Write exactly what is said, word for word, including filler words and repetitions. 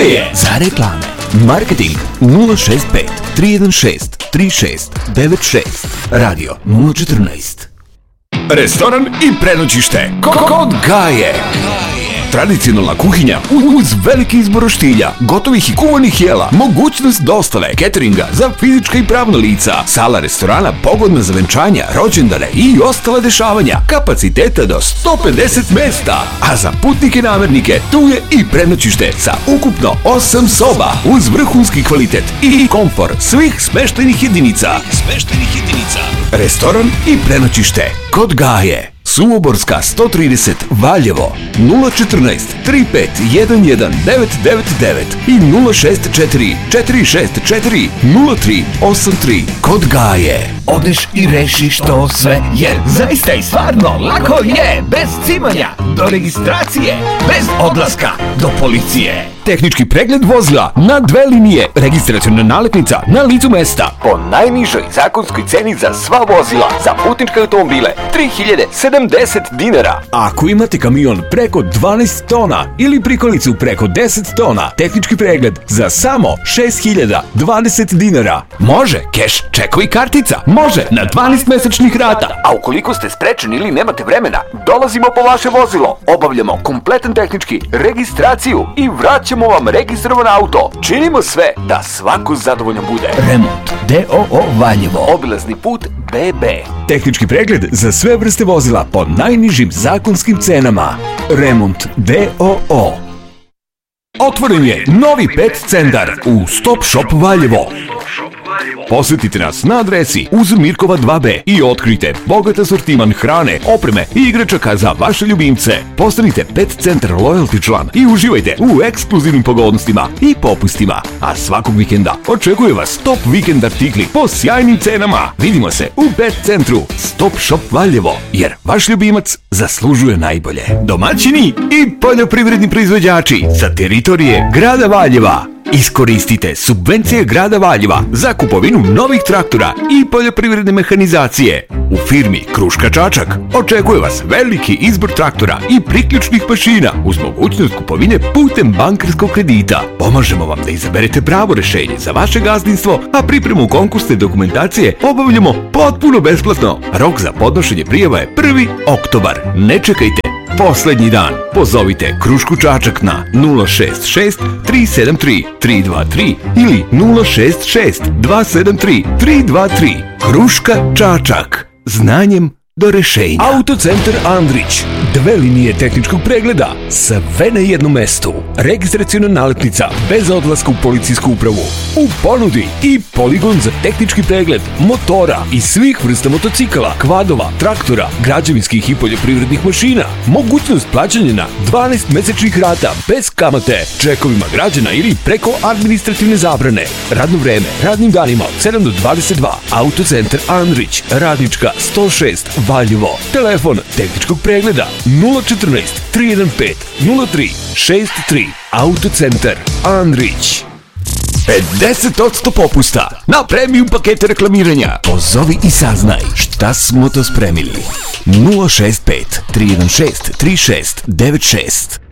je za reklame. Marketing nula šest pet tri jedan šest tri šest devet šest. Radio nula četrnaest. Restoran i prenoćište kod Gaje. Tradicionalna kuhinja uz veliki izbor roštilja, gotovih i kuvanih jela, mogućnost dostave, cateringa za fizička i pravna lica, sala restorana pogodna za venčanja, rođendane i ostala dešavanja, kapaciteta do sto pedeset mesta, a za putnike i namernike tu je i prenoćište sa ukupno osam soba uz vrhunski kvalitet i komfor svih smeštajnih jedinica. Restoran i prenoćište kod Gaje. Suvoborska sto trideset Valjevo nula četrnaest tri pet jedan jedan devet devet devet i nula šest četiri četiri šest četiri nula tri osam tri kod Gaje. Odeš i rešiš to sve jer zaista i stvarno lako je, bez cimanja do registracije, bez odlaska do policije. Tehnički pregled vozila na dve linije, registraciona nalepnica na licu mesta po najnižoj zakonskoj ceni za sva vozila za putničke automobile tri hiljade sedamdeset dinara. Ako imate kamion preko dvanaest tona ili prikolicu preko deset tona, tehnički pregled za samo šest hiljada dvadeset dinara. Može keš, čekovi, kartica, može na dvanaest mesečnih rata. A ukoliko ste sprečeni ili nemate vremena, dolazimo po vaše vozilo, obavljamo kompletan tehnički registraciju i vraćamo vam registrovan auto. Činimo sve da svako zadovoljno bude. Remont D O O Valjevo, obilazni put B B. Tehnički pregled za sve vrste vozila po najnižim zakonskim cenama. Remont D O O. Otvoren je novi pet centar u Stop Shop Valjevo. Posjetite nas na adresi uz Mirkova dva B i otkrijte bogat asortiman hrane, opreme i igračaka za vaše ljubimce. Postanite Pet Centar Loyalty član i uživajte u ekskluzivnim pogodnostima i popustima. A svakog vikenda očekuje vas top vikend artikli po sjajnim cenama. Vidimo se u Pet Centru Stop Shop Valjevo, jer vaš ljubimac zaslužuje najbolje. Domaćini i poljoprivredni proizvođači sa teritorije grada Valjeva. Iskoristite subvencije grada Valjeva za kupovinu novih traktora i poljoprivredne mehanizacije. U firmi Kruška Čačak očekuje vas veliki izbor traktora i priključnih mašina uz mogućnost kupovine putem bankarskog kredita. Pomažemo vam da izaberete pravo rešenje za vaše gazdinstvo, a pripremu konkursne dokumentacije obavljamo potpuno besplatno. Rok za podnošenje prijava je prvi oktobar. Ne čekajte poslednji dan. Pozovite Krušku Čačak na nula šest šest tri sedam tri tri dva tri ili nula šest šest dva sedam tri tri dva tri. Kruška Čačak. Znanjem do rešenja. Autocentar Andrić. Dve linije tehničkog pregleda, sve na jednom mestu. Registraciona nalepnica bez odlaska u policijsku upravu. U ponudi i poligon za tehnički pregled motora i svih vrsta motocikala, kvadova, traktora, građevinskih i poljoprivrednih mašina. Mogućnost plaćanja na dvanaest mesečnih rata bez kamate, čekovima građana ili preko administrativne zabrane. Radno vreme radnim danima od sedam do dvadeset dva. Autocentar Andrić, Radnička sto šest Valjevo. Telefon tehničkog pregleda nula četrnaest tri jedan pet nula tri šest tri. Autocentar Andrić. pedeset posto popusta na premium pakete reklamiranja. Pozovi i saznaj šta smo to spremili. nula šest pet tri jedan šest tri šest devet šest.